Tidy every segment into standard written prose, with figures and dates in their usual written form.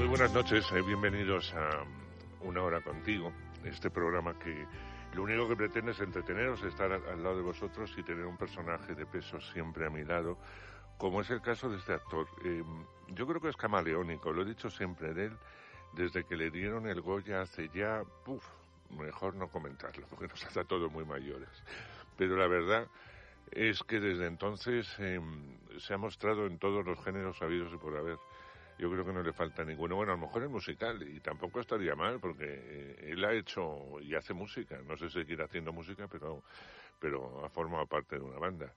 Muy buenas noches, bienvenidos a Una Hora Contigo, este programa que lo único que pretende es entreteneros, estar al lado de vosotros y tener un personaje de peso siempre a mi lado, como es el caso de este actor. Yo creo que es camaleónico, lo he dicho siempre de él, desde que le dieron el Goya hace ya, mejor no comentarlo, porque nos hace a todos muy mayores. Pero la verdad es que desde entonces se ha mostrado en todos los géneros habidos y por haber. Yo creo que no le falta ninguno. Bueno, a lo mejor es musical y tampoco estaría mal porque él ha hecho y hace música. No sé si seguirá haciendo música, pero ha formado parte de una banda.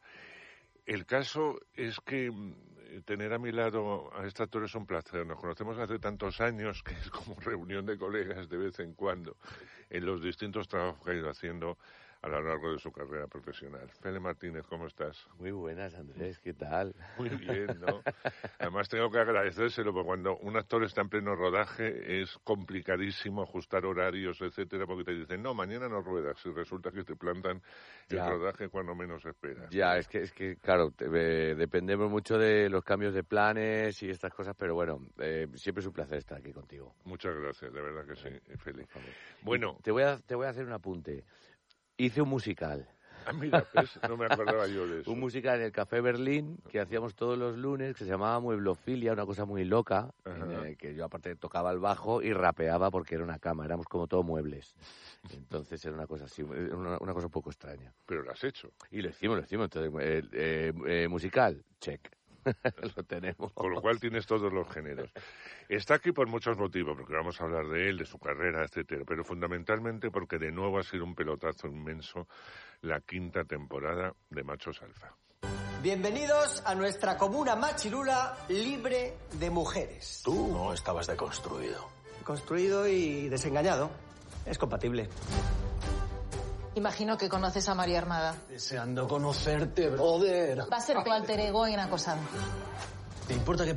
El caso es que tener a mi lado a este actor es un placer. Nos conocemos hace tantos años que es como reunión de colegas de vez en cuando en los distintos trabajos que ha ido haciendo a lo largo de su carrera profesional. Fele Martínez, ¿cómo estás? Muy buenas, Andrés, ¿qué tal? Muy bien, ¿no? Además tengo que agradecérselo, porque cuando un actor está en pleno rodaje es complicadísimo ajustar horarios, etcétera, porque te dicen, no, mañana no ruedas, y resulta que te plantan el rodaje cuando menos esperas. Ya, es que claro, dependemos mucho de los cambios de planes y estas cosas, pero bueno, siempre es un placer estar aquí contigo. Muchas gracias, de verdad que sí, Fele. Bueno, te voy a hacer un apunte. Hice un musical. Ah, mira, pues, no me acordaba yo de eso. Un musical en el Café Berlín que hacíamos todos los lunes, que se llamaba Mueblofilia, una cosa muy loca, que yo aparte tocaba el bajo y rapeaba porque era una cama, éramos como todo muebles. Entonces era una cosa así, una cosa un poco extraña. Pero lo has hecho. Y lo hicimos. Entonces, musical, check. Lo tenemos. Con lo cual tienes todos los géneros. Está aquí por muchos motivos, porque vamos a hablar de él, de su carrera, etcétera, pero fundamentalmente porque de nuevo ha sido un pelotazo inmenso la 5ª temporada de Machos Alfa. Bienvenidos a nuestra comuna machirula libre de mujeres. Tú no estabas deconstruido. Construido y desengañado. Es compatible. Imagino que conoces a María Armada. Deseando conocerte, brother. Va a ser tu alter ego en Acosado. ¿Te importa que